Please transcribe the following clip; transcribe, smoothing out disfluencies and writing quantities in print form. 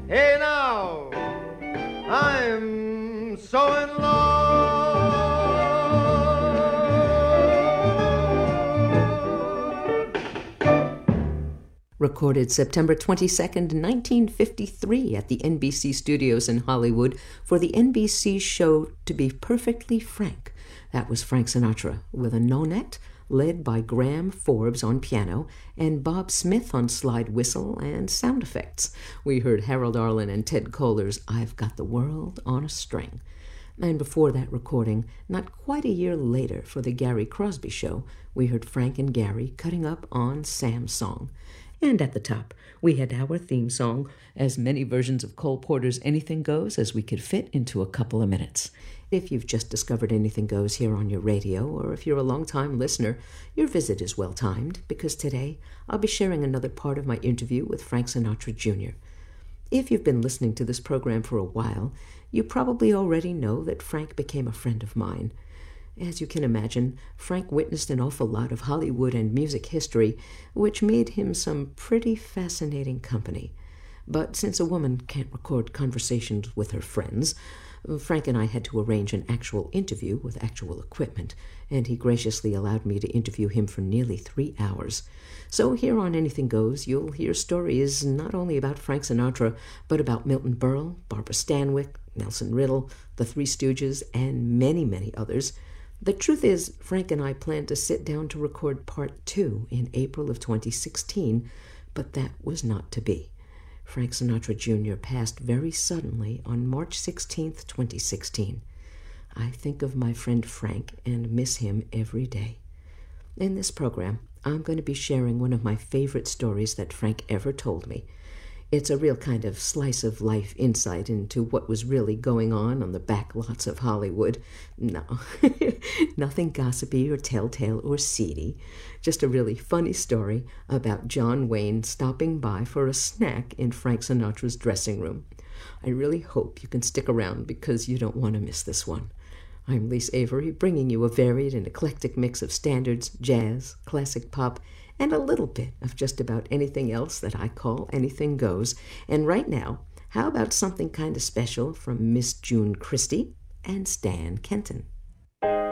Hey now, I'm so in love. Recorded September 22nd, 1953 at the NBC studios in Hollywood for the NBC show To Be Perfectly Frank. That was Frank Sinatra with a nonet led by Graham Forbes on piano and Bob Smith on slide whistle and sound effects. We heard Harold Arlen and Ted Koehler's I've Got the World on a String. And before that recording, not quite a year later for the Gary Crosby Show, we heard Frank and Gary cutting up on Sam's song. And at the top, we had our theme song, as many versions of Cole Porter's Anything Goes as we could fit into a couple of minutes. If you've just discovered Anything Goes here on your radio, or if you're a long-time listener, your visit is well-timed, because today I'll be sharing another part of my interview with Frank Sinatra Jr. If you've been listening to this program for a while, you probably already know that Frank became a friend of mine. As you can imagine, Frank witnessed an awful lot of Hollywood and music history, which made him some pretty fascinating company. But since a woman can't record conversations with her friends, Frank and I had to arrange an actual interview with actual equipment, and he graciously allowed me to interview him for nearly 3 hours. So here on Anything Goes, you'll hear stories not only about Frank Sinatra, but about Milton Berle, Barbara Stanwyck, Nelson Riddle, the Three Stooges, and many, many others. The truth is, Frank and I planned to sit down to record part 2 in April of 2016, but that was not to be. Frank Sinatra Jr. passed very suddenly on March 16th, 2016. I think of my friend Frank and miss him every day. In this program, I'm going to be sharing one of my favorite stories that Frank ever told me. It's a real kind of slice-of-life insight into what was really going on the back lots of Hollywood. No, nothing gossipy or telltale or seedy. Just a really funny story about John Wayne stopping by for a snack in Frank Sinatra's dressing room. I really hope you can stick around because you don't want to miss this one. I'm Lise Avery, bringing you a varied and eclectic mix of standards, jazz, classic pop, and a little bit of just about anything else that I call Anything Goes. And right now, how about something kind of special from Miss June Christy and Stan Kenton?